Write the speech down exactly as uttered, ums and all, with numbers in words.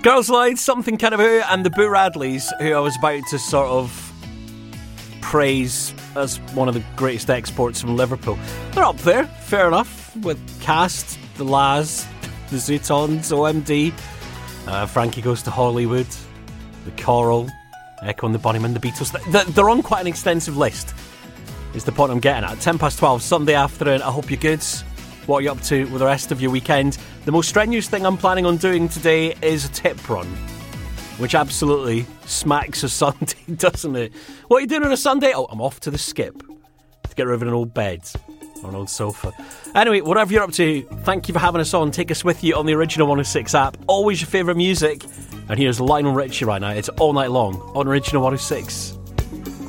Girls Aloud, Something Kind of Who, and the Boo Radleys, who I was about to sort of praise as one of the greatest exports from Liverpool. They're up there, fair enough, with Cast, the Laz, the Zootons, O M D, uh, Frankie Goes to Hollywood, the Coral, Echo and the Bunnymen, the Beatles. They're on quite an extensive list, is the point I'm getting at. ten past twelve, Sunday afternoon. I hope you're good. What are you up to with the rest of your weekend? The most strenuous thing I'm planning on doing today is a tip run, which absolutely smacks of Sunday, doesn't it? What are you doing on a Sunday? Oh, I'm off to the skip to get rid of an old bed or an old sofa. Anyway, whatever you're up to, thank you for having us on. Take us with you on the Original one oh six app. Always your favourite music. And here's Lionel Richie right now. It's All Night Long on Original one oh six.